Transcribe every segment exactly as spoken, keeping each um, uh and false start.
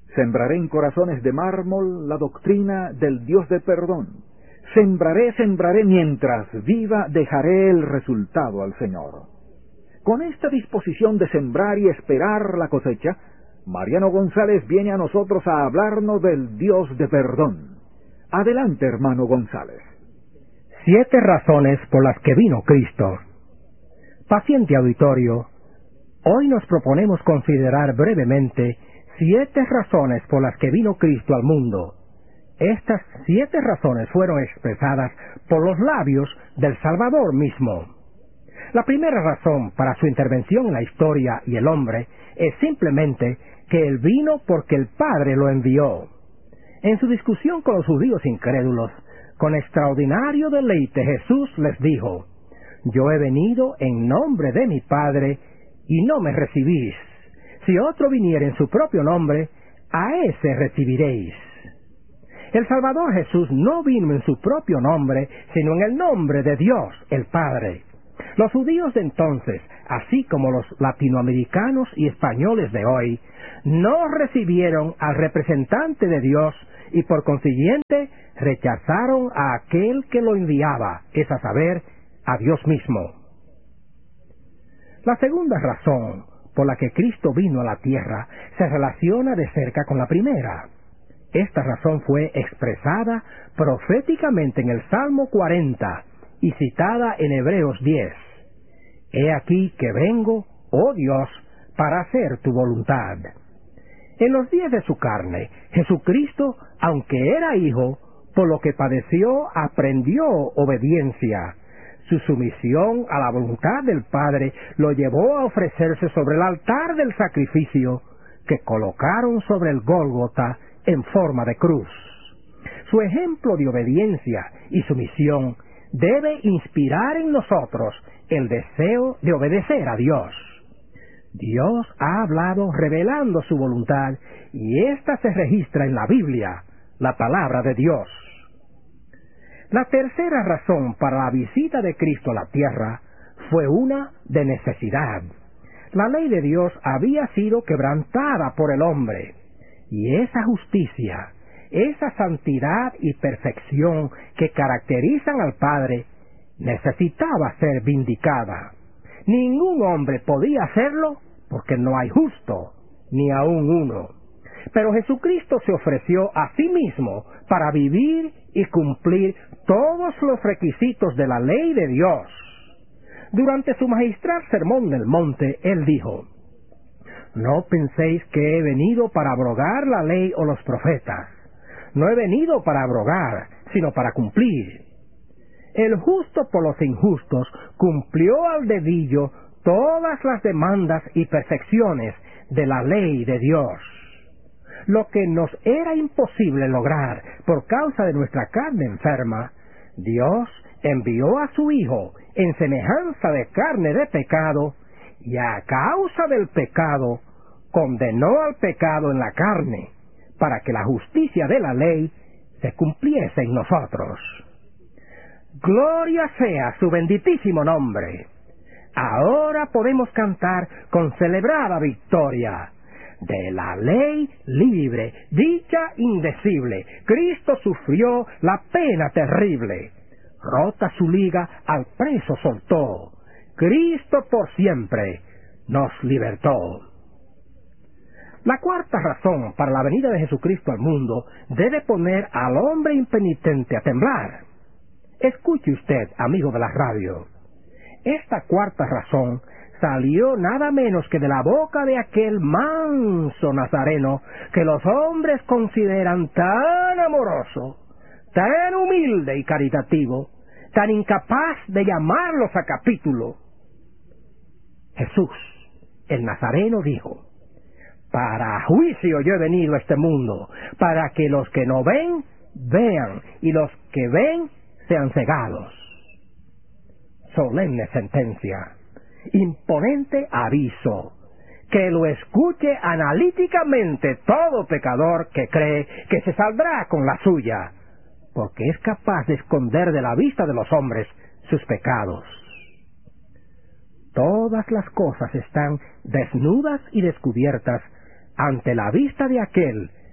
Sembraré en corazones de mármol la doctrina del Dios de perdón. Sembraré, sembraré, mientras viva dejaré el resultado al Señor. Con esta disposición de sembrar y esperar la cosecha, Mariano González viene a nosotros a hablarnos del Dios de perdón. Adelante, hermano González. Siete razones por las que vino Cristo. Paciente auditorio, hoy nos proponemos considerar brevemente siete razones por las que vino Cristo al mundo. Estas siete razones fueron expresadas por los labios del Salvador mismo. La primera razón para su intervención en la historia y el hombre es simplemente que Él vino porque el Padre lo envió. En su discusión con los judíos incrédulos, con extraordinario deleite Jesús les dijo: «Yo he venido en nombre de mi Padre, y no me recibís. Si otro viniere en su propio nombre, a ese recibiréis». El Salvador Jesús no vino en su propio nombre, sino en el nombre de Dios, el Padre. Los judíos de entonces, así como los latinoamericanos y españoles de hoy, no recibieron al representante de Dios y por consiguiente rechazaron a aquel que lo enviaba, es a saber, a Dios mismo. La segunda razón por la que Cristo vino a la tierra se relaciona de cerca con la primera. Esta razón fue expresada proféticamente en el Salmo cuarenta y citada en Hebreos diez. «He aquí que vengo, oh Dios, para hacer tu voluntad». En los días de su carne, Jesucristo, aunque era hijo, por lo que padeció, aprendió obediencia. Su sumisión a la voluntad del Padre lo llevó a ofrecerse sobre el altar del sacrificio que colocaron sobre el Gólgota en forma de cruz. Su ejemplo de obediencia y sumisión debe inspirar en nosotros el deseo de obedecer a Dios. Dios ha hablado revelando su voluntad y ésta se registra en la Biblia, la palabra de Dios. La tercera razón para la visita de Cristo a la tierra fue una de necesidad. La ley de Dios había sido quebrantada por el hombre, y esa justicia, esa santidad y perfección que caracterizan al Padre, necesitaba ser vindicada. Ningún hombre podía hacerlo porque no hay justo, ni aun uno. Pero Jesucristo se ofreció a sí mismo para vivir y cumplir todos los requisitos de la ley de Dios. Durante su magistral sermón del monte, Él dijo: «No penséis que he venido para abrogar la ley o los profetas. No he venido para abrogar, sino para cumplir». El justo por los injustos cumplió al dedillo todas las demandas y perfecciones de la ley de Dios. Lo que nos era imposible lograr por causa de nuestra carne enferma, Dios envió a su Hijo en semejanza de carne de pecado, y a causa del pecado condenó al pecado en la carne, para que la justicia de la ley se cumpliese en nosotros. Gloria sea su benditísimo nombre. Ahora podemos cantar con celebrada victoria. De la ley libre, dicha indecible, Cristo sufrió la pena terrible. Rota su liga, al preso soltó. Cristo por siempre nos libertó. La cuarta razón para la venida de Jesucristo al mundo debe poner al hombre impenitente a temblar. Escuche usted, amigo de la radio. Esta cuarta razón salió nada menos que de la boca de aquel manso nazareno que los hombres consideran tan amoroso, tan humilde y caritativo, tan incapaz de llamarlos a capítulo. Jesús, el Nazareno, dijo: «Para juicio yo he venido a este mundo, para que los que no ven, vean, y los que ven, sean cegados». Solemne sentencia, imponente aviso, que lo escuche analíticamente todo pecador que cree que se saldrá con la suya, porque es capaz de esconder de la vista de los hombres sus pecados. Todas las cosas están desnudas y descubiertas ante la vista de aquel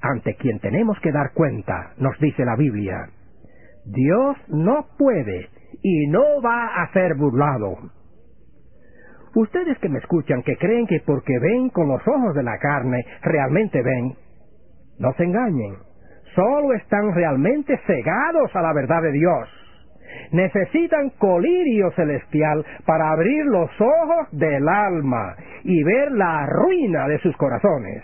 ante quien tenemos que dar cuenta, nos dice la Biblia. Dios no puede y no va a ser burlado. Ustedes que me escuchan, que creen que porque ven con los ojos de la carne, realmente ven, no se engañen. Solo están realmente cegados a la verdad de Dios. Necesitan colirio celestial para abrir los ojos del alma y ver la ruina de sus corazones.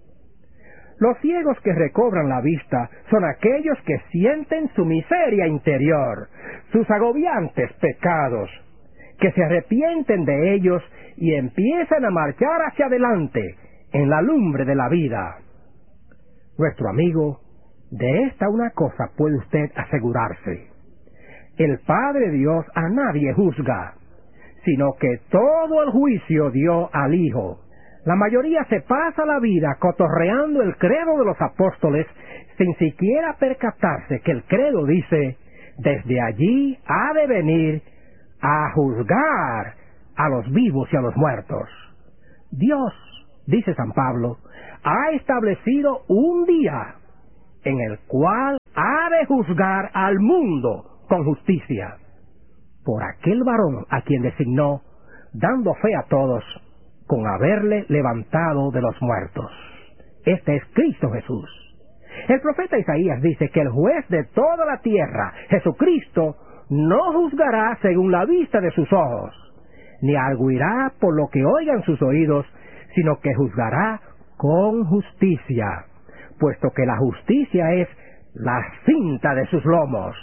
Los ciegos que recobran la vista son aquellos que sienten su miseria interior, sus agobiantes pecados, que se arrepienten de ellos y empiezan a marchar hacia adelante en la lumbre de la vida. Nuestro amigo, de esta una cosa puede usted asegurarse: el Padre Dios a nadie juzga, sino que todo el juicio dio al Hijo. La mayoría se pasa la vida cotorreando el credo de los apóstoles sin siquiera percatarse que el credo dice: desde allí ha de venir a juzgar a los vivos y a los muertos. Dios, dice San Pablo, ha establecido un día en el cual ha de juzgar al mundo con justicia, por aquel varón a quien designó, dando fe a todos, con haberle levantado de los muertos. Este es Cristo Jesús. El profeta Isaías dice que el juez de toda la tierra, Jesucristo, no juzgará según la vista de sus ojos, ni arguirá por lo que oigan sus oídos, sino que juzgará con justicia, puesto que la justicia es la cinta de sus lomos.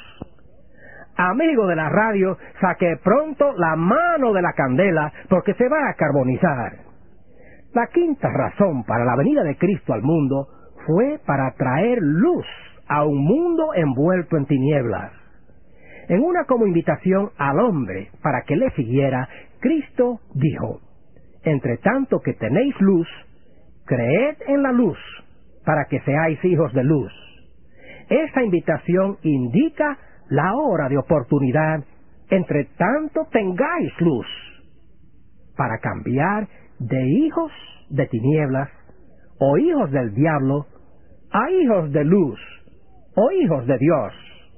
Amigo de la radio, saque pronto la mano de la candela, porque se va a carbonizar. La quinta razón para la venida de Cristo al mundo fue para traer luz a un mundo envuelto en tinieblas. En una como invitación al hombre para que le siguiera, Cristo dijo: entre tanto que tenéis luz, creed en la luz, para que seáis hijos de luz. Esta invitación indica la hora de oportunidad, entre tanto tengáis luz, para cambiar de hijos de tinieblas o hijos del diablo a hijos de luz o hijos de Dios.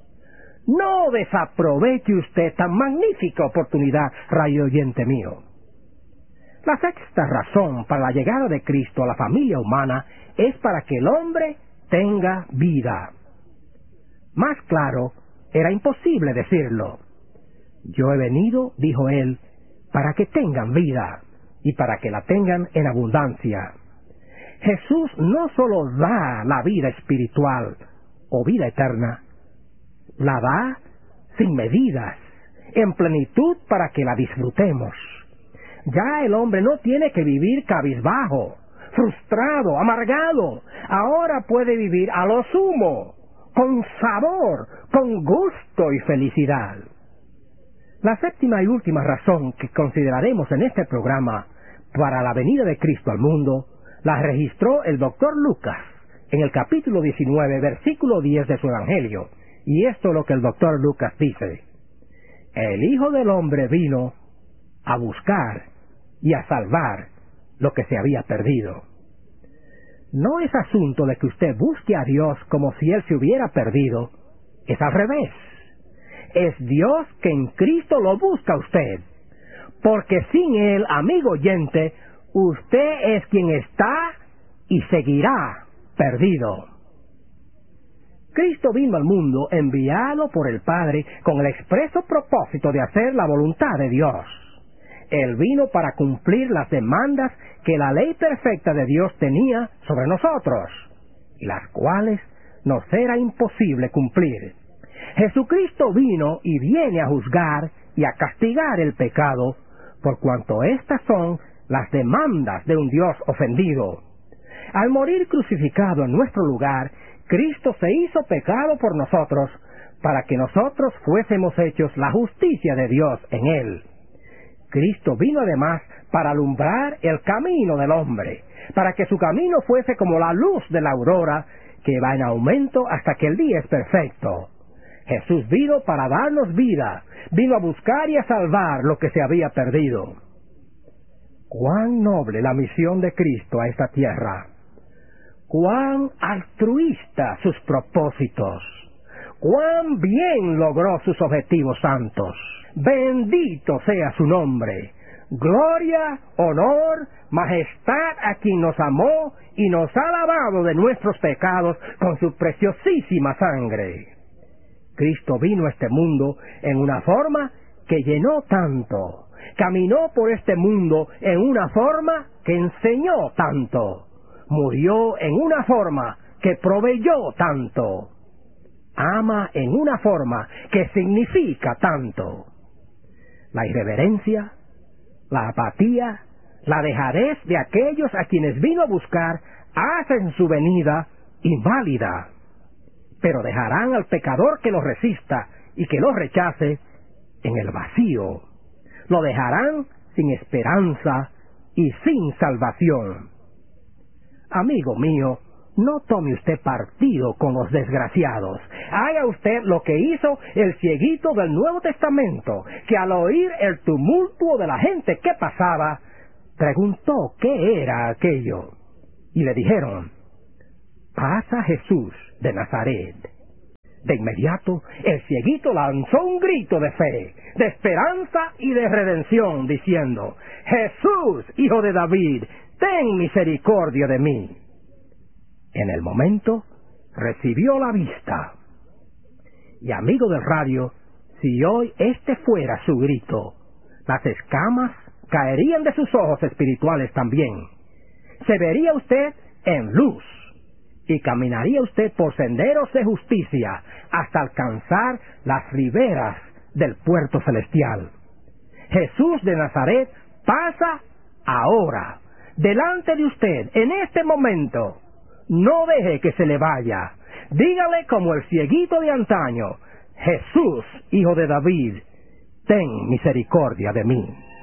No desaproveche usted tan magnífica oportunidad, radio oyente mío. La sexta razón para la llegada de Cristo a la familia humana es para que el hombre tenga vida. Más claro, era imposible decirlo. Yo he venido, dijo él, para que tengan vida y para que la tengan en abundancia. Jesús no solo da la vida espiritual o vida eterna, la da sin medidas, en plenitud para que la disfrutemos. Ya el hombre no tiene que vivir cabizbajo, frustrado, amargado. Ahora puede vivir a lo sumo, con sabor, con gusto y felicidad. La séptima y última razón que consideraremos en este programa para la venida de Cristo al mundo, la registró el doctor Lucas en el capítulo diecinueve, versículo diez de su Evangelio. Y esto es lo que el doctor Lucas dice: el Hijo del Hombre vino a buscar y a salvar lo que se había perdido. No es asunto de que usted busque a Dios como si Él se hubiera perdido. Es al revés. Es Dios que en Cristo lo busca a usted. Porque sin Él, amigo oyente, usted es quien está y seguirá perdido. Cristo vino al mundo enviado por el Padre con el expreso propósito de hacer la voluntad de Dios. Él vino para cumplir las demandas que la ley perfecta de Dios tenía sobre nosotros, y las cuales nos era imposible cumplir. Jesucristo vino y viene a juzgar y a castigar el pecado, por cuanto estas son las demandas de un Dios ofendido. Al morir crucificado en nuestro lugar, Cristo se hizo pecado por nosotros, para que nosotros fuésemos hechos la justicia de Dios en Él. Cristo vino además para alumbrar el camino del hombre, para que su camino fuese como la luz de la aurora, que va en aumento hasta que el día es perfecto. Jesús vino para darnos vida, vino a buscar y a salvar lo que se había perdido. ¡Cuán noble la misión de Cristo a esta tierra! Cuán altruista sus propósitos, cuán bien logró sus objetivos santos. Bendito sea su nombre. Gloria, honor, majestad a quien nos amó y nos ha lavado de nuestros pecados con su preciosísima sangre. Cristo vino a este mundo en una forma que llenó tanto. Caminó por este mundo en una forma que enseñó tanto. Murió en una forma que proveyó tanto. Ama en una forma que significa tanto. La irreverencia, la apatía, la dejadez de aquellos a quienes vino a buscar hacen su venida inválida. Pero dejarán al pecador que lo resista y que lo rechace en el vacío. Lo dejarán sin esperanza y sin salvación. Amigo mío, no tome usted partido con los desgraciados. Haga usted lo que hizo el cieguito del Nuevo Testamento, que al oír el tumulto de la gente que pasaba, preguntó qué era aquello. Y le dijeron: pasa Jesús de Nazaret. De inmediato, el cieguito lanzó un grito de fe, de esperanza y de redención, diciendo: Jesús, hijo de David, ten misericordia de mí. En el momento, recibió la vista. Y amigo del radio, si hoy este fuera su grito, las escamas caerían de sus ojos espirituales también. Se vería usted en luz, y caminaría usted por senderos de justicia hasta alcanzar las riberas del puerto celestial. Jesús de Nazaret pasa ahora, delante de usted, en este momento. No deje que se le vaya. Dígale como el cieguito de antaño: Jesús, hijo de David, ten misericordia de mí.